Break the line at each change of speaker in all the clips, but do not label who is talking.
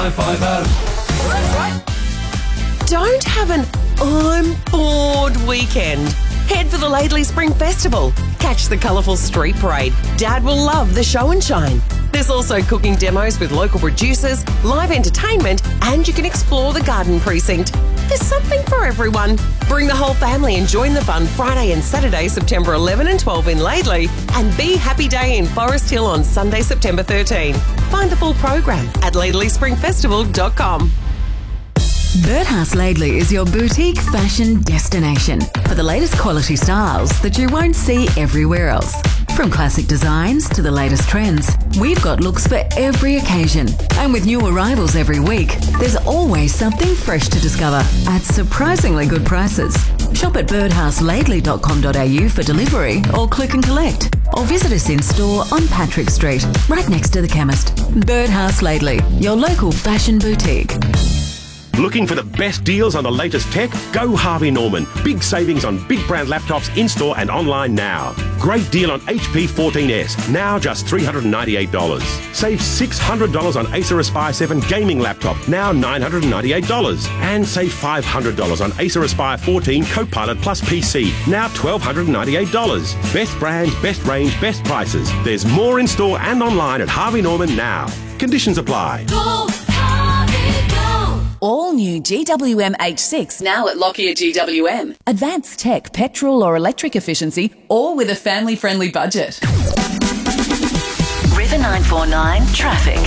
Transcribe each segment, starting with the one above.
550.
Don't have an I'm bored weekend. Head for the Laidley Spring Festival. Catch the colourful street parade. Dad will love the show and shine. There's also cooking demos with local producers, live entertainment, and you can explore the garden precinct. There's something for everyone. Bring the whole family and join the fun Friday and Saturday, September 11 and 12 in Laidley, and Be Happy Day in Forest Hill on Sunday, September 13. Find the full program at laidleyspringfestival.com.
Birdhouse Laidley is your boutique fashion destination for the latest quality styles that you won't see everywhere else. From classic designs to the latest trends, we've got looks for every occasion. And with new arrivals every week, there's always something fresh to discover at surprisingly good prices. Shop at birdhouselaidley.com.au for delivery or click and collect. Or visit us in store on Patrick Street, right next to the chemist. Birdhouse Laidley, your local fashion boutique.
Looking for the best deals on the latest tech? Go Harvey Norman. Big savings on big brand laptops in-store and online now. Great deal on HP 14S, now just $398. Save $600 on Acer Aspire 7 gaming laptop, now $998. And save $500 on Acer Aspire 14 Copilot Plus PC, now $1,298. Best brands, best range, best prices. There's more in-store and online at Harvey Norman now. Conditions apply.
Go Harvey, go!
All new GWM H6 now at Lockyer GWM. Advanced tech, petrol or electric efficiency, all with a family-friendly budget.
River 949 traffic.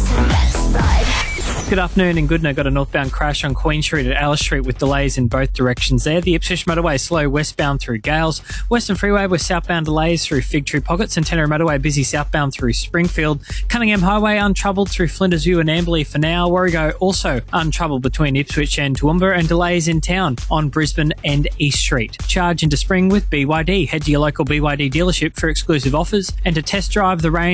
Good afternoon and Goodna got a northbound crash on Queen Street at Alice Street with delays in both directions there. The Ipswich motorway slow westbound through Gales. Western Freeway with southbound delays through Fig Tree Pocket. Centenary motorway busy southbound through Springfield. Cunningham Highway untroubled through Flinders View and Amberley for now. Warrego also untroubled between Ipswich and Toowoomba, and delays in town on Brisbane and East Street. Charge into spring with BYD. Head to your local BYD dealership for exclusive offers and to test drive the range